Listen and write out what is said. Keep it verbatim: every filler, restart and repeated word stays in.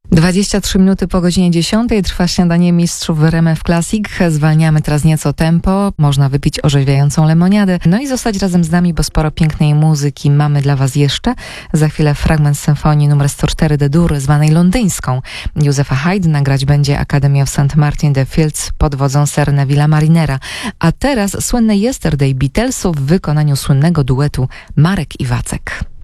dwadzieścia trzy minuty po godzinie dziesiątej trwa śniadanie mistrzów w R M F Classic. Zwalniamy teraz nieco tempo, można wypić orzeźwiającą lemoniadę, no i zostać razem z nami, bo sporo pięknej muzyki mamy dla was jeszcze. Za chwilę fragment symfonii numer sto cztery D-dur, zwanej londyńską. Józefa Haydna grać będzie Academy of Saint Martin the Fields pod wodzą Sir Neville'a Marinera. A teraz słynne Yesterday Beatlesów w wykonaniu słynnego duetu Marek i Wacek.